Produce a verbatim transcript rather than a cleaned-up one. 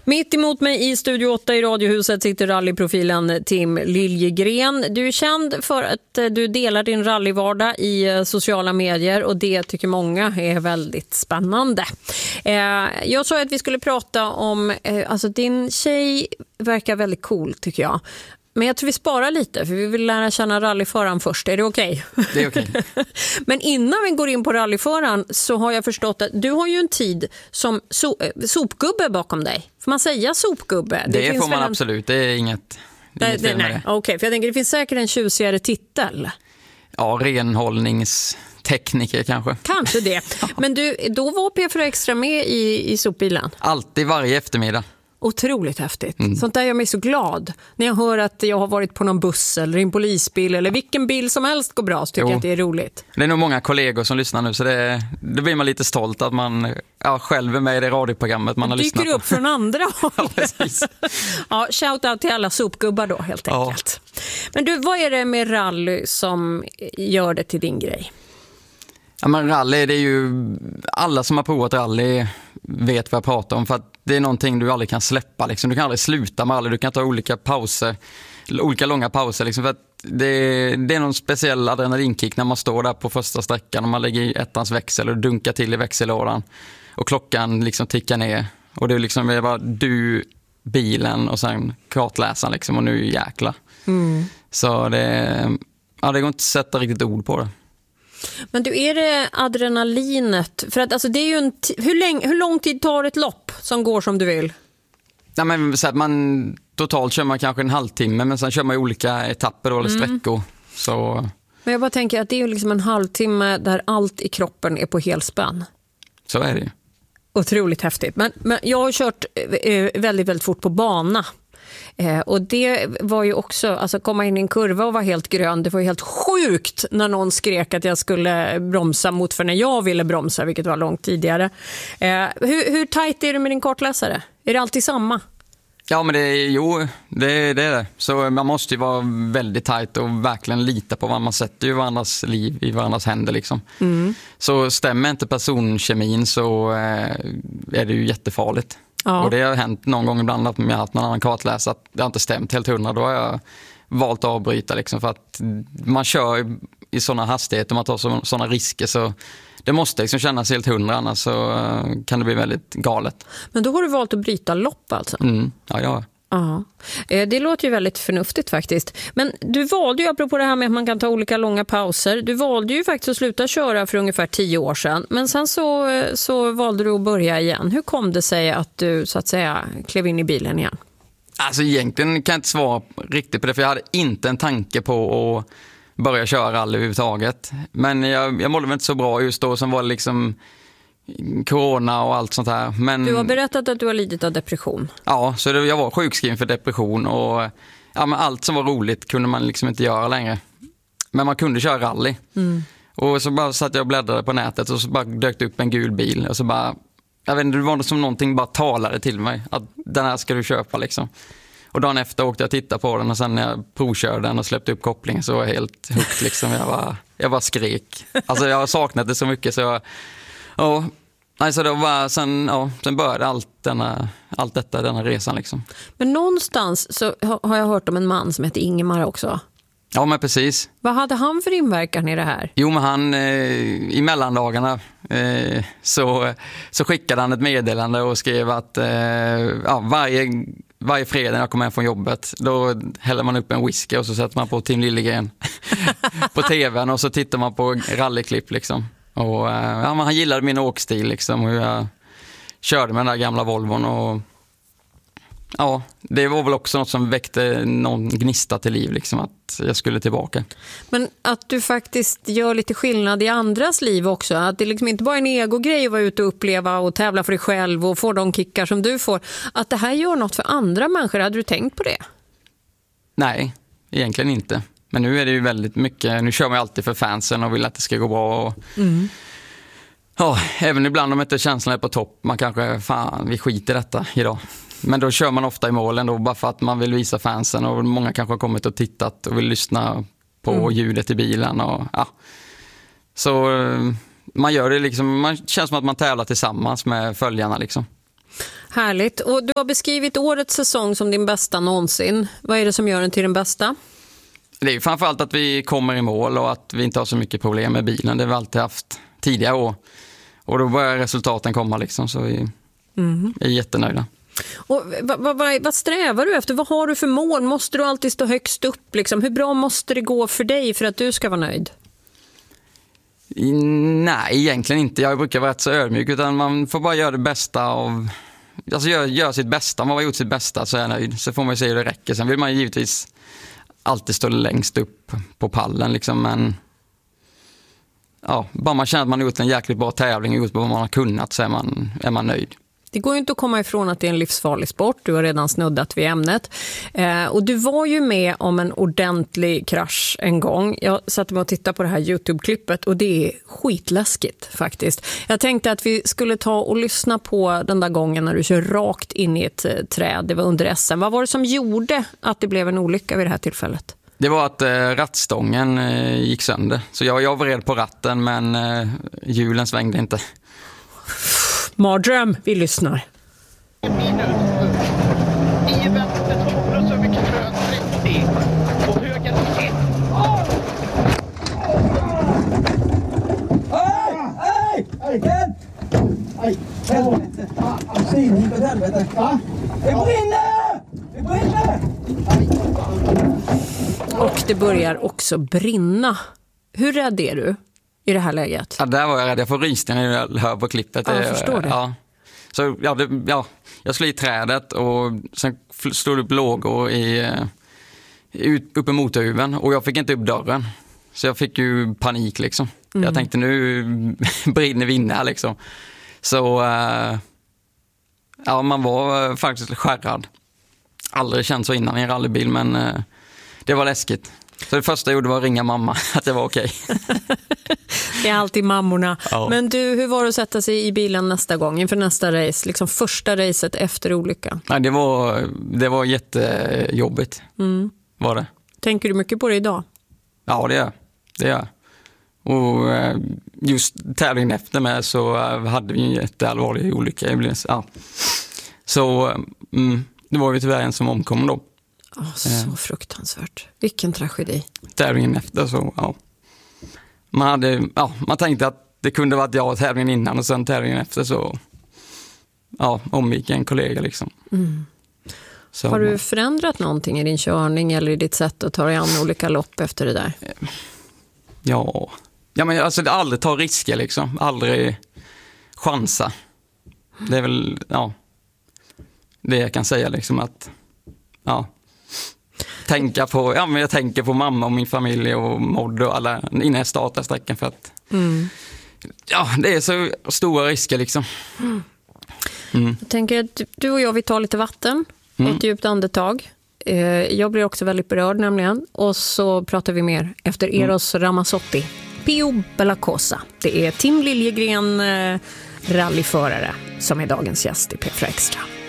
Mitt emot mig i Studio åtta i Radiohuset sitter rallyprofilen Tim Liljegren. Du är känd för att du delar din rallyvardag i sociala medier och det tycker många är väldigt spännande. Jag sa att vi skulle prata om, alltså din tjej verkar väldigt cool tycker jag. Men jag tror vi sparar lite för vi vill lära känna rallyföraren först. Är det okej? Okay? Det är okej. Okay. Men innan vi går in på rallyföraren så har jag förstått att du har ju en tid som so- sopgubbe bakom dig. Får man säga sopgubbe? Det, det får man en... absolut. Det är inget, det är inget fel med det. Okej, okay, för jag tänker det finns säkert en tjusigare titel. Ja, renhållningstekniker kanske. Kanske det. Men du, då var P fyra Extra med i, i sopbilen? Alltid varje eftermiddag. Otroligt häftigt. Mm. Sånt där gör mig så glad. När jag hör att jag har varit på någon buss eller en polisbil eller vilken bil som helst går bra så tycker jo. jag att det är roligt. Det är nog många kollegor som lyssnar nu så det, det blir man lite stolt att man ja, själv är med i det radioprogrammet man har lyssnat på. Dyker upp från andra håll. Ja, precis. Ja, shout out till alla sopgubbar då helt enkelt. Ja. Men du, vad är det med rally som gör det till din grej? Ja, men rally, det är ju alla som har provat rally vet vad jag pratar om för att det är någonting du aldrig kan släppa liksom. Du kan aldrig sluta med rally, du kan ta olika pauser, olika långa pauser liksom, för att det, det är någon speciell adrenalinkick när man står där på första sträckan och man lägger i ettans växel och dunkar till i växellådan och klockan liksom tickar ner och det är liksom det är bara du, bilen och sen kartläsaren liksom och nu jäkla. Mm. Så det, ja, det går inte att sätta riktigt ord på det. Men du, är det adrenalinet? För att alltså, det är ju en t- hur, länge, hur lång tid tar ett lopp som går som du vill? Ja, men, så att man, totalt kör man kanske en halvtimme men sen kör man i olika etapper då, eller sträckor. Mm. Så... Men jag bara tänker att det är ju liksom en halvtimme där allt i kroppen är på helspänn. Så är det ju. Otroligt häftigt. Men, men jag har kört eh, väldigt, väldigt fort på bana. Eh, och det var ju också, alltså komma in i en kurva och vara helt grön, det var ju helt sjukt när någon skrek att jag skulle bromsa mot för när jag ville bromsa, vilket var långt tidigare. Eh, hur, hur tajt är du med din kartläsare? Är det alltid samma? Ja, men det är, jo, det, det är det. Så man måste ju vara väldigt tajt och verkligen lita på vad man sätter ju varandras liv i varandras händer liksom. Mm. Så stämmer inte personkemin så eh, är det ju jättefarligt. Ja. Och det har hänt någon gång ibland att jag har haft någon annan kartläsare att det har inte stämt helt hundra. Då har jag valt att avbryta liksom, för att man kör i sådana hastigheter och man tar sådana risker så det måste liksom kännas helt hundra annars så kan det bli väldigt galet. Men då har du valt att bryta lopp alltså? Mm, ja, ja. Ja, det låter ju väldigt förnuftigt faktiskt. Men du valde ju, apropå det här med att man kan ta olika långa pauser, du valde ju faktiskt att sluta köra för ungefär tio år sedan. Men sen så, så valde du att börja igen. Hur kom det sig att du så att säga klev in i bilen igen? Alltså egentligen kan jag inte svara riktigt på det för jag hade inte en tanke på att börja köra rally överhuvudtaget. Men jag, jag mådde väl inte så bra just då som var liksom... corona och allt sånt här. Men, du har berättat att du har lidit av depression. Ja, så det, jag var sjukskriven för depression och ja, men allt som var roligt kunde man liksom inte göra längre. Men man kunde köra rally. Mm. Och så bara satt jag och bläddrade på nätet och så bara dök det upp en gul bil och så bara, jag vet inte, det var som någonting bara talade till mig att den här ska du köpa liksom. Och dagen efter åkte jag titta på den och sen när jag provkörde den och släppte upp kopplingen så var jag helt hooked liksom. Jag bara, jag bara skrek. Alltså jag har saknat det så mycket så jag ja, alltså det var sen, ja, sen började allt, denna, allt detta, denna resan liksom. Men någonstans så har jag hört om en man som heter Ingemar också. Ja, men precis. Vad hade han för inverkan i det här? Jo, men han eh, i mellandagarna eh, så, så skickade han ett meddelande och skrev att eh, ja, varje, varje fredag när jag kommer hem från jobbet då häller man upp en whisky och så sätter man på Tim Liljegren på tvn och så tittar man på rallyklipp liksom. Och ja, han gillade min åkstil liksom, hur jag körde med den där gamla Volvon och ja, det var väl också något som väckte någon gnista till liv liksom, att jag skulle tillbaka. Men att du faktiskt gör lite skillnad i andras liv också, att det liksom inte bara är en egogrej att vara ute och uppleva och tävla för dig själv och få de kickar som du får, att det här gör något för andra människor, hade du tänkt på det? Nej, egentligen inte. Men nu är det ju väldigt mycket, nu kör man alltid för fansen och vill att det ska gå bra. Och, mm. ja, även ibland om inte känslan är på topp, man kanske, fan, vi skiter i detta idag. Men då kör man ofta i målen då, bara för att man vill visa fansen och många kanske har kommit och tittat och vill lyssna på mm. ljudet i bilen. Och, ja. Så man gör det liksom, man känns som att man tävlar tillsammans med följarna liksom. Härligt. Och du har beskrivit årets säsong som din bästa någonsin. Vad är det som gör den till den bästa? Det är ju framförallt att vi kommer i mål och att vi inte har så mycket problem med bilen. Det har vi alltid haft tidigare år. Och då börjar resultaten komma liksom, så vi mm. är jättenöjda. Och vad, vad, vad strävar du efter? Vad har du för mål? Måste du alltid stå högst upp? Liksom? Hur bra måste det gå för dig för att du ska vara nöjd? Nej, egentligen inte. Jag brukar vara rätt så ödmjuk, utan man får bara göra det bästa av... Alltså göra gör sitt bästa. Om man har gjort sitt bästa så är jag nöjd. Så får man se hur det räcker. Sen vill man givetvis alltid stå längst upp på pallen liksom, men... Ja, bara man känner att man har gjort en jäkligt bra tävling och gjort vad man har kunnat, så är man, är man nöjd. Det går ju inte att komma ifrån att det är en livsfarlig sport. Du har redan snuddat vid ämnet. Eh, och du var ju med om en ordentlig krasch en gång. Jag satte mig och tittade på det här YouTube-klippet och det är skitläskigt faktiskt. Jag tänkte att vi skulle ta och lyssna på den där gången när du kör rakt in i ett eh, träd. Det var under S M. Vad var det som gjorde att det blev en olycka vid det här tillfället? Det var att eh, rattstången eh, gick sönder. Så jag, jag var red på ratten, men eh, hjulen svängde inte. Mardröm, vi lyssnar. I vänster två så mycket frön trettio och höger ett. Hej! Hej! Hej! Hej! Helvete! Fan, syning åt helvete! Va? Det brinner! Det brinner! Och det börjar också brinna. Hur rädd är du i det här läget? Ja, där var jag rädd. Jag får rysningar när jag hör på klippet. Ja, jag förstår det. Ja. Så, ja, det, ja, jag slog i trädet och sen slog upp lågor i, ut, uppe i motorhuven och jag fick inte upp dörren. Så jag fick ju panik liksom. Mm. Jag tänkte nu brinner vi inne här liksom. Så ja, man var faktiskt skärrad. Aldrig känt så innan i en rallybil, men det var läskigt. Så det första jag gjorde var att ringa mamma att det var okej. Det är alltid mammorna. Ja. Men du, hur var det att sätta sig i bilen nästa gång inför nästa race? Liksom första racet efter olyckan. Nej, det var, det var jättejobbigt. Mm. Var det. Tänker du mycket på det idag? Ja, det gör det gör. Och just tävlingen efter med så hade vi en jätteallvarlig olycka. Ja. Så mm, det var ju tyvärr en som omkom då. Oh, så eh. fruktansvärt. Vilken tragedi. Tävlingen efter så, ja. Man, hade, ja, man tänkte att det kunde varit jag tävlingen innan och sen tävlingen efter så ja, omgick en kollega liksom. Mm. Så, har du förändrat någonting i din körning eller i ditt sätt att ta dig an olika lopp efter det där? Ja, ja men alltså aldrig ta risker liksom. Aldrig chansa. Det är väl, ja, det jag kan säga liksom att, ja. Tänka på, ja men jag tänker på mamma och min familj och Modd och alla innan jag startar sträckan för att mm. ja, det är så stora risker liksom. Mm. Mm. Jag tänker att du och jag vi tar lite vatten och mm. ett djupt andetag. Jag blir också väldigt berörd nämligen och så pratar vi mer efter Eros mm. Ramazzotti. Pio Bella Cosa. Det är Tim Liljegren, rallyförare, som är dagens gäst i P fyra Extra.